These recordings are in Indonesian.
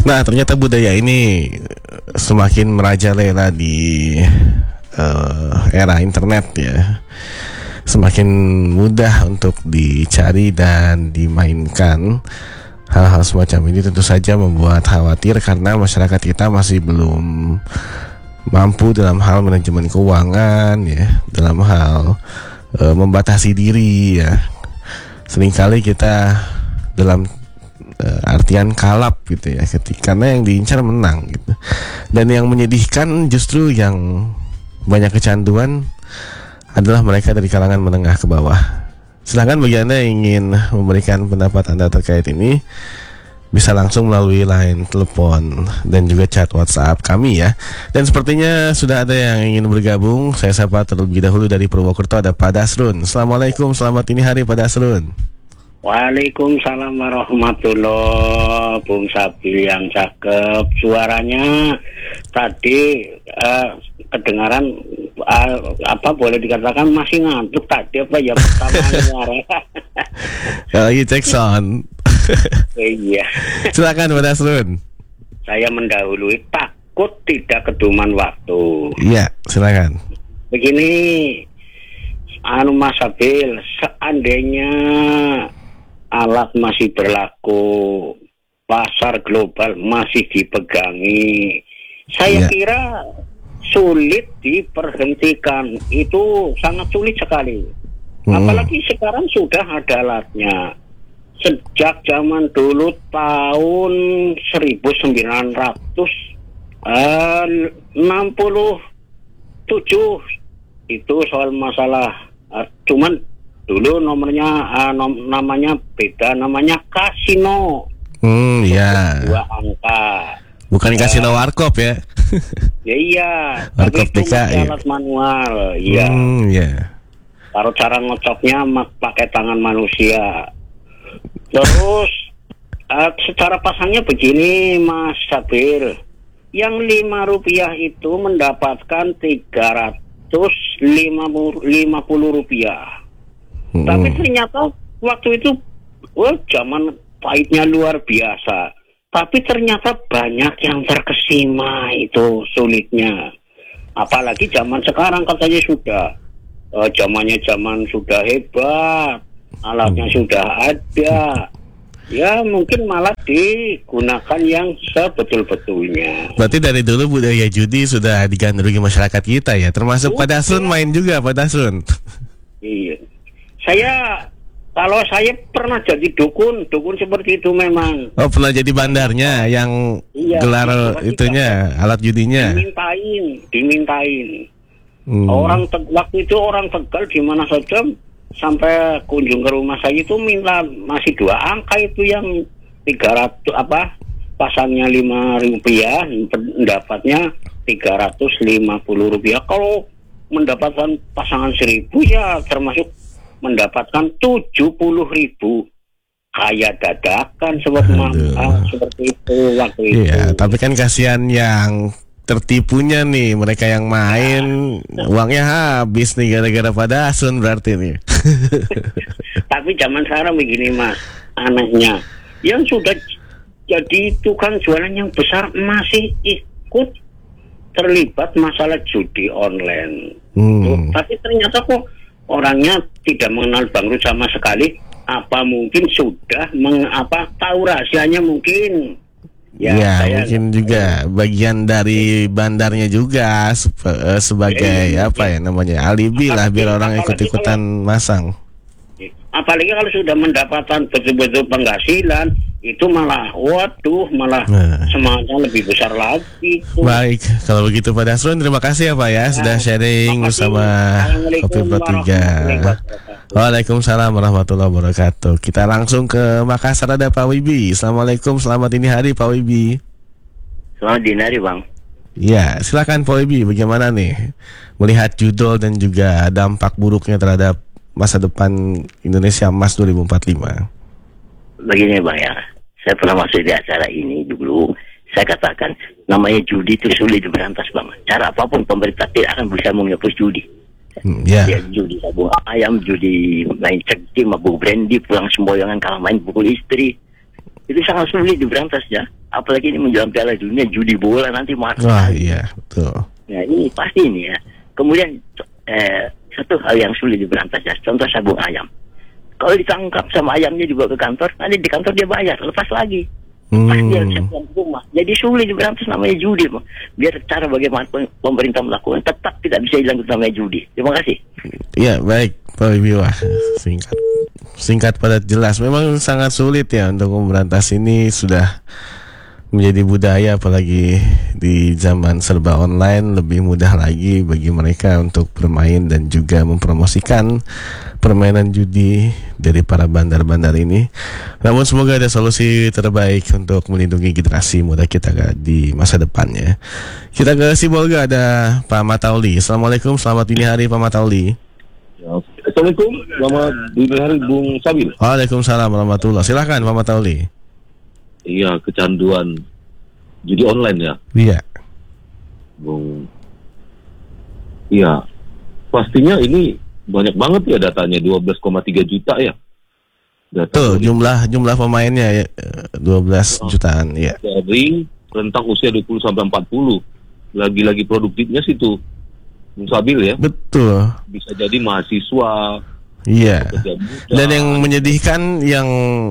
Nah, ternyata budaya ini semakin merajalela di era internet ya. Semakin mudah untuk dicari dan dimainkan. Hal-hal semacam ini tentu saja membuat khawatir karena masyarakat kita masih belum mampu dalam hal manajemen keuangan ya, dalam hal membatasi diri ya. Seringkali kita dalam artian kalap gitu ya, karena yang diincar menang gitu. Dan yang menyedihkan justru yang banyak kecanduan adalah mereka dari kalangan menengah ke bawah. Silahkan bagi Anda yang ingin memberikan pendapat Anda terkait ini, bisa langsung melalui line telepon dan juga chat WhatsApp kami ya. Dan sepertinya sudah ada yang ingin bergabung. Saya sapa terlebih dahulu dari Purwokerto, ada Pak Dasrun. Assalamualaikum, selamat ini hari Pak Dasrun. Waalaikumsalam warahmatullahi. Bung Sabil yang cakep. Suaranya tadi kedengaran boleh dikatakan masih ngantuk tadi apa ya pertama suara. Lagi cek sound. Iya. Silakan Pak Dasrun. Saya mendahului, takut tidak keduman waktu. Iya, silakan. Begini, Mas Sabil, seandainya alat masih berlaku, pasar global masih dipegangi, saya kira sulit diperhentikan. Itu sangat sulit sekali. Apalagi sekarang sudah ada alatnya. Sejak zaman dulu tahun 1967 itu soal masalah cuman dulu namanya beda, namanya kasino. Iya. 2 angka. Bukan kasino warkop ya. Ya iya. Warkop tapi itu DKI. alat manual. Iya. Iya. Kalau cara ngocoknya pakai tangan manusia. Terus secara pasangnya begini Mas Sabil, yang Rp5 itu mendapatkan Rp350. Tapi ternyata waktu itu zaman pahitnya luar biasa. Tapi ternyata banyak yang terkesima, itu sulitnya. Apalagi zaman sekarang katanya sudah zaman sudah hebat, alatnya sudah ada. Ya mungkin malah digunakan yang sebetul-betulnya. Berarti dari dulu budaya judi sudah digandrungi masyarakat kita ya. Termasuk Pak Dasrun main juga Pak Dasrun. Iya. Kalau saya pernah jadi dukun seperti itu memang. Oh, pernah jadi bandarnya yang gelar itunya, alat judinya. Dimintain. Waktu itu orang Tegal di mana saja sampai kunjung ke rumah saya itu minta masih 2 angka itu yang 300 pasangnya Rp5, mendapatnya Rp350. Kalau mendapatkan pasangan 1.000 ya termasuk mendapatkan 70.000. Kayak dadakan seperti itu waktu itu. Iya, tapi kan kasihan yang tertipunya nih, mereka yang main uangnya habis nih gara-gara Pak Dasrun berarti nih. Tapi zaman sekarang begini Mas, anehnya yang sudah jadi tukang jualan yang besar masih ikut terlibat masalah judi online. Tapi ternyata kok orangnya tidak mengenal bangkrut sama sekali. Apa mungkin sudah tahu rahasianya mungkin? Ya mungkin juga bagian dari bandarnya juga sebagai alibi lah biar orang ikut-ikutan masang. Apalagi kalau sudah mendapatkan betul-betul penghasilan, itu malah semangatnya lebih besar lagi. Baik, kalau begitu Pak Dasrun, terima kasih ya Pak ya sudah sharing bersama Kopi Pro 3. Waalaikumsalam warahmatullahi wabarakatuh. Kita langsung ke Makassar, ada Pak Wibi. Assalamualaikum, selamat dini hari Pak Wibi. Selamat dini hari Bang. Ya, silakan Pak Wibi, bagaimana nih melihat judul dan juga dampak buruknya terhadap masa depan Indonesia Emas 2045? Begini Bang ya, saya pernah masuk di acara ini dulu. Saya katakan namanya judi itu sulit diberantas Bang. Cara apapun pemerintah tidak akan bisa menghapus judi. Ya, judi sabung ayam, judi main cekik, mabuk brandy, pulang semboyangan, kalau main pukul istri. Itu sangat sulit diberantas ya. apalagi ini menjelang Piala Dunia, judi bola nanti mahal. Wah iya betul. Nah ini pasti ini ya. Kemudian satu hal yang sulit diberantas ya, contoh sabung ayam. Kalau ditangkap sama ayamnya juga ke kantor, nanti di kantor dia bayar, lepas lagi. Pasti dia siap pulang ke rumah. Jadi sulit diberantas namanya judi. Biar cara bagaimana pemerintah melakukan, tetap tidak bisa hilang namanya judi. Terima kasih. Ya baik Pak Wibiwah, singkat padat jelas. Memang sangat sulit ya untuk memberantas ini, sudah menjadi budaya, apalagi di zaman serba online lebih mudah lagi bagi mereka untuk bermain dan juga mempromosikan permainan judi dari para bandar-bandar ini. Namun semoga ada solusi terbaik untuk melindungi generasi muda kita di masa depannya. Kita ke Sibolga, ada Pak Matauli. Assalamualaikum, selamat dini hari Pak Matauli. Assalamualaikum, selamat dini hari Bung Sabil. Waalaikumsalam warahmatullahi. Silahkan Pak Matauli. Iya, kecanduan judi online ya, Iya. Bung. Iya, pastinya ini banyak banget ya datanya, 12,3 juta ya. Tuh jumlah pemainnya ya, 12 jutaan ya. Dari rentang usia 20 sampai 40. Lagi-lagi produktifnya situ, Bung Sabil ya. Betul. Bisa jadi mahasiswa. Iya. Dan yang menyedihkan, yang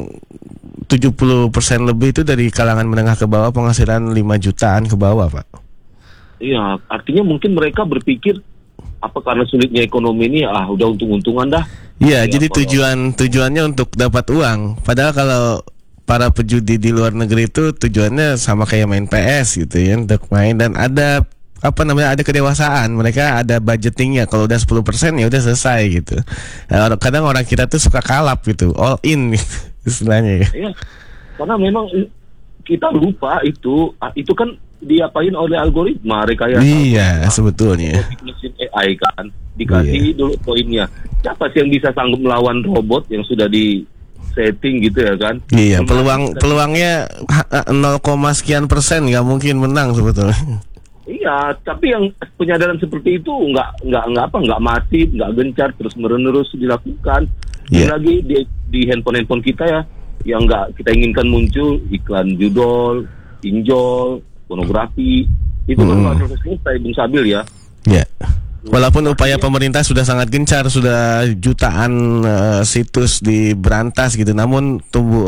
70% lebih itu dari kalangan menengah ke bawah, penghasilan 5 jutaan ke bawah, Pak. Iya, artinya mungkin mereka berpikir apa karena sulitnya ekonomi ini, udah untung-untungan dah. Iya, Ya, jadi tujuannya untuk dapat uang. Padahal kalau para pejudi di luar negeri itu tujuannya sama kayak main PS gitu ya, untuk main, dan ada ada kedewasaan, mereka ada budgetingnya. Kalau udah 10% ya udah selesai gitu. Nah, kadang orang kita tuh suka kalap gitu, all in istilahnya ya. Iya, karena memang kita lupa itu kan diapain oleh algoritma rekayasa. Iya, sebetulnya. Mesin AI kan dikasih dulu poinnya. Siapa sih yang bisa sanggup melawan robot yang sudah di setting gitu ya kan? Iya, peluangnya 0, sekian persen, nggak mungkin menang sebetulnya. Iya, tapi yang penyadaran seperti itu nggak masif, nggak gencar, terus menerus dilakukan. Yeah. Lagi di handphone kita ya, yang nggak kita inginkan muncul iklan judol, pinjol, pornografi, itu kan nggak selesai Bung Sabil ya. Ya. Walaupun upaya pemerintah sudah sangat gencar, sudah jutaan situs diberantas gitu, namun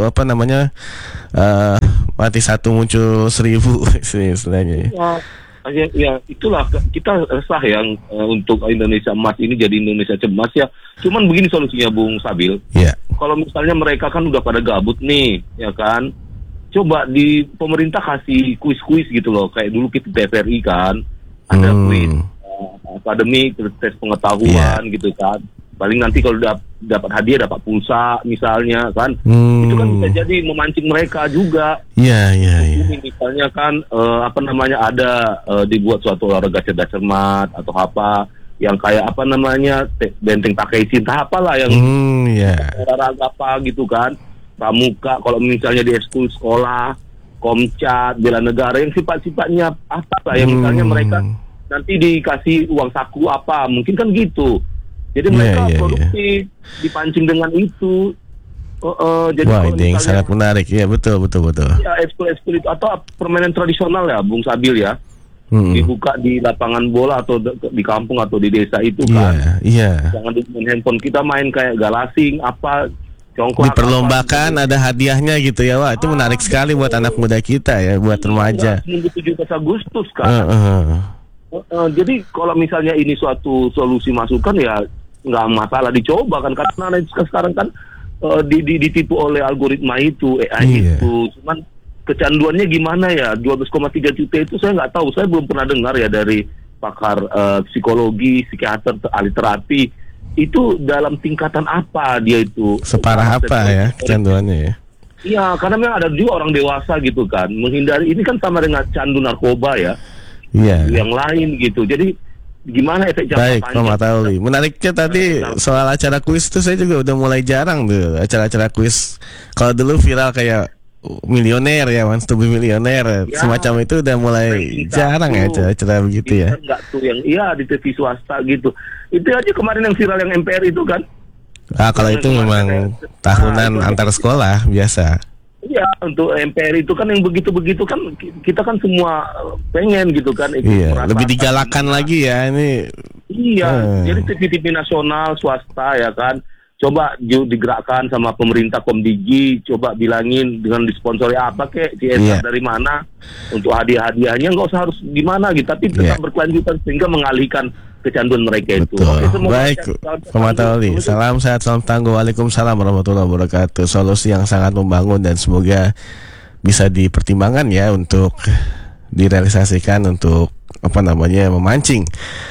mati satu muncul 1000 istilahnya. Ya, itulah kita resah yang untuk Indonesia emas ini jadi Indonesia cemas ya. Cuman begini solusinya Bung Sabil. Yeah. Kalau misalnya mereka kan udah pada gabut nih, ya kan. Coba di pemerintah kasih kuis-kuis gitu loh, kayak dulu kita TVRI kan, ada kuis akademik, tes pengetahuan gitu kan. Paling nanti kalau dapat hadiah, dapat pulsa misalnya kan, itu kan bisa jadi memancing mereka juga. Iya. Misalnya kan ada dibuat suatu olahraga cerdas cermat atau apa yang kayak benteng pakai cinta apalah yang olahraga apa gitu kan, pramuka kalau misalnya di ekskul sekolah, komcat, bela negara yang sifat-sifatnya apa yang misalnya mereka nanti dikasih uang saku apa, mungkin kan gitu. Jadi mereka produktif, dipancing dengan itu. Jadi wah, ini yang sangat menarik. Ya, betul. Ya, ekskul itu atau permainan tradisional ya, Bung Sabil ya. Dibuka di lapangan bola atau di kampung atau di desa itu kan. Iya. Jangan di handphone kita main kayak galasing apa, congklak. Diperlombakan ada hadiahnya gitu ya. Wah, itu menarik sekali buat anak muda kita ya, buat remaja. 17 Agustus kan. Jadi kalau misalnya ini suatu solusi masukan ya nggak masalah dicoba kan, karena sekarang kan ditipu oleh algoritma itu, AI itu. Cuman kecanduannya gimana ya, 12,3 juta itu saya nggak tahu, saya belum pernah dengar ya dari pakar psikologi, psikiater, ahli terapi itu dalam tingkatan apa dia itu, separah apa ya kecanduannya ya. Iya, karena memang ada juga orang dewasa gitu kan menghindari, ini kan sama dengan candu narkoba ya. Iya. Yang lain gitu. Jadi gimana efek jangka panjang? Baik, Pak Matauli. Menariknya tadi soal acara kuis itu saya juga udah mulai jarang tuh acara-acara kuis. Kalau dulu viral kayak milioner ya, Once to be Millionaire, semacam itu udah mulai jarang ya acara-acara begitu ya. Enggak tuh yang di TV swasta gitu. Itu aja kemarin yang viral yang MPR itu kan. Kalau itu memang tahunan antar sekolah biasa. Iya, untuk MPR itu kan yang begitu-begitu kan kita kan semua pengen gitu kan. Iya, lebih digalakan lagi ya ini. Iya, jadi TV nasional, swasta ya kan. Coba digerakkan sama pemerintah Komdigi, coba bilangin dengan disponsori apa kek, CSR dari mana, untuk hadiah-hadiahnya nggak usah harus di mana gitu, tapi tetap berkelanjutan sehingga mengalihkan kecanduan mereka itu. Oke, baik, Pak Matoli. Salam sehat, salam tangguh. Waalaikumsalam warahmatullahi wabarakatuh. Solusi yang sangat membangun dan semoga bisa dipertimbangkan ya untuk direalisasikan untuk memancing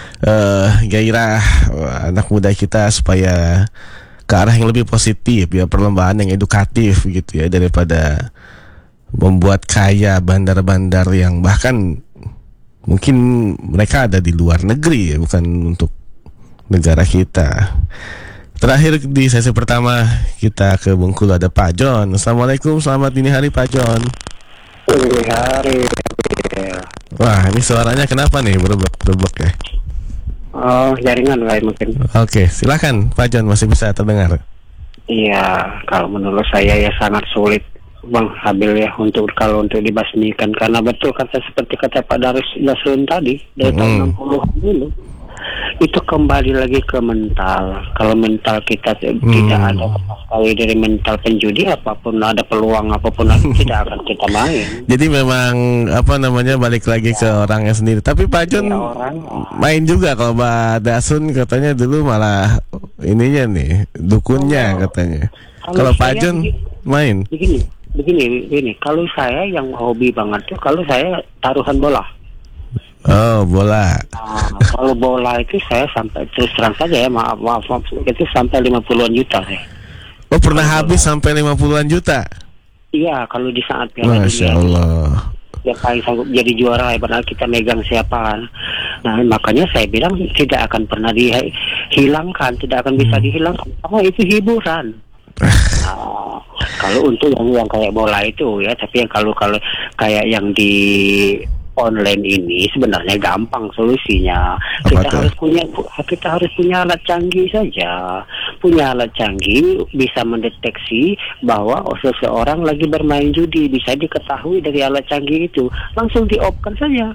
gairah anak muda kita supaya ke arah yang lebih positif ya, perlombaan yang edukatif gitu ya, daripada membuat kaya bandar-bandar yang bahkan mungkin mereka ada di luar negeri ya, bukan untuk negara kita. Terakhir di sesi pertama kita ke Bengkulu, ada Pak John. Assalamualaikum, selamat dini hari Pak John. Dini hari. Wah, ini suaranya kenapa nih berebek ya? Oh, jaringan lain mungkin. Oke, silakan Pak John, masih bisa terdengar. Iya, kalau menurut saya ya sangat sulit Bang Habil ya untuk dibasmikan, karena betul seperti kata Pak Dasrun tadi dari tahun 60-an dulu. Itu kembali lagi ke mental. Kalau mental kita tidak ada sekali dari mental penjudi, apapun ada peluang apapun tidak akan kita main. Jadi memang balik lagi ke orangnya sendiri. Tapi Pak John main juga. Kalau Pak Dasun katanya dulu malah ininya nih dukunnya katanya. Kalau Pak John main. Begini. Kalau saya yang hobi banget tuh, kalau saya taruhan bola. Oh, bola. Nah, kalau bola itu saya sampai, terus terang saja ya, maaf itu sampai 50-an juta saya. Oh, pernah habis sampai 50-an juta? Iya, kalau di saat Piala Dunia. Masya Allah. Ya paling sanggup jadi juara, padahal kita megang siapa. Nah, makanya saya bilang tidak akan pernah dihilangkan, tidak akan bisa dihilangkan. Karena itu hiburan. Nah, kalau untuk yang kayak bola itu ya, tapi yang kalau kayak yang di online ini sebenarnya gampang solusinya. Kita harus punya alat canggih saja. Punya alat canggih bisa mendeteksi bahwa seseorang lagi bermain judi, bisa diketahui dari alat canggih itu. Langsung di-off-kan saja.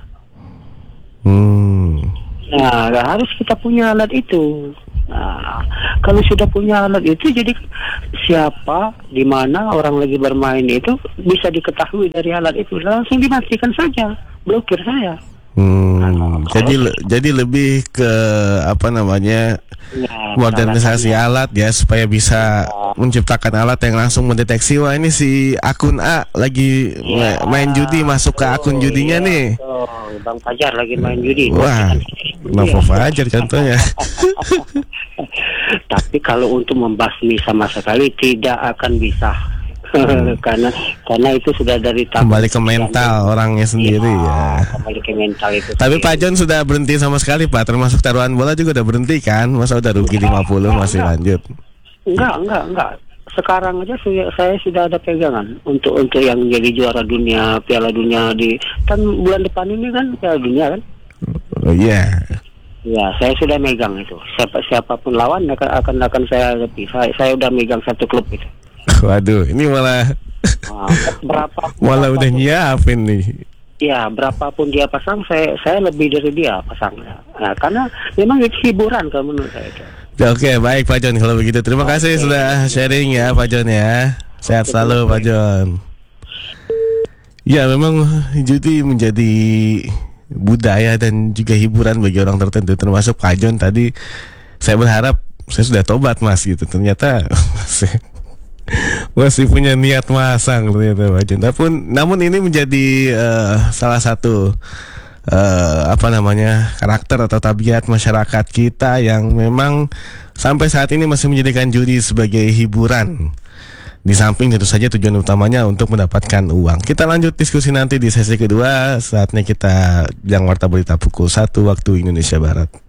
Nah, harus kita punya alat itu. Nah, kalau sudah punya alat itu, jadi siapa, di mana orang lagi bermain itu bisa diketahui dari alat itu, langsung dimatikan saja, blokir saya. Jadi lebih ke modernisasi alat ya, supaya bisa menciptakan alat yang langsung mendeteksi, wah ini si akun A lagi main judi, masuk ke akun judinya nih. Bang Fajar lagi main judi. Wah, kenapa Fajar contohnya? Tapi kalau untuk membasmi sama sekali tidak akan bisa. karena itu sudah dari kembali ke mental orangnya sendiri ya. Kembali ke mental itu. Tapi Pak John sudah berhenti sama sekali Pak, termasuk taruhan bola juga udah berhenti kan? Masa udah rugi 50 masih lanjut? Enggak. Sekarang aja saya sudah ada pegangan untuk yang jadi juara dunia, Piala Dunia kan bulan depan ini kan Piala Dunia kan? Oh iya. Ya, saya sudah megang itu. Siapapun lawan akan saya hadapi. Saya udah megang satu klub itu. Waduh, ini malah malah udah nyiapin nih. Ya, berapapun dia pasang, saya lebih dari dia pasangnya. Nah, karena memang itu hiburan kalau menurut saya itu. Oke, baik Pak John kalau begitu. Terima kasih sudah sharing ya Pak John ya. Sehat selalu Pak John. Ya, memang judi menjadi budaya dan juga hiburan bagi orang tertentu, termasuk Pak John tadi. Saya berharap saya sudah tobat Mas gitu. Ternyata masih punya niat masang ternyata Pak John. Namun ini menjadi salah satu karakter atau tabiat masyarakat kita yang memang sampai saat ini masih menjadikan judi sebagai hiburan. Di samping tentu saja tujuan utamanya untuk mendapatkan uang. Kita lanjut diskusi nanti di sesi kedua. Saatnya kita jang warta berita pukul 1 waktu Indonesia Barat.